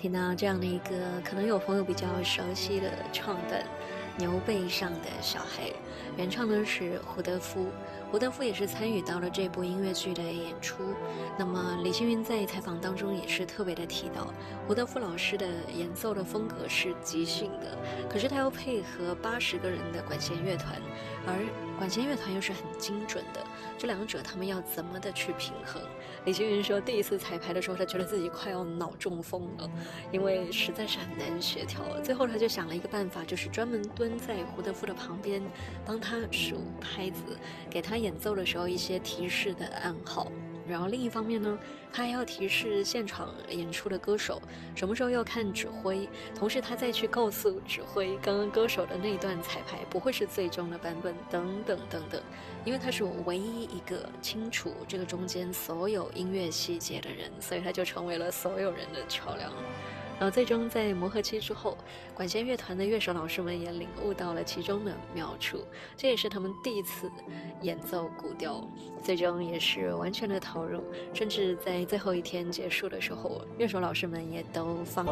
听到这样的一个可能有朋友比较熟悉的唱段《牛背上的小孩》，原唱呢是胡德夫。胡德夫也是参与到了这部音乐剧的演出。那么李星云在采访当中也是特别的提到，胡德夫老师的演奏的风格是即兴的，可是他要配合80个人的管弦乐团，而管弦乐团又是很精准的，这两者他们要怎么的去平衡？李星云说，第一次彩排的时候，他觉得自己快要脑中风了，因为实在是很难协调。最后他就想了一个办法，就是专门蹲在胡德夫的旁边，帮他数拍子，给他演奏的时候一些提示的暗号。然后另一方面呢，他还要提示现场演出的歌手什么时候要看指挥，同时他再去告诉指挥刚刚歌手的那段彩排不会是最终的版本，等等等等。因为他是唯一一个清楚这个中间所有音乐细节的人，所以他就成为了所有人的桥梁。然后最终在磨合期之后，管弦乐团的乐手老师们也领悟到了其中的妙处，这也是他们第一次演奏古调，最终也是完全的投入，甚至在最后一天结束的时候，乐手老师们也都放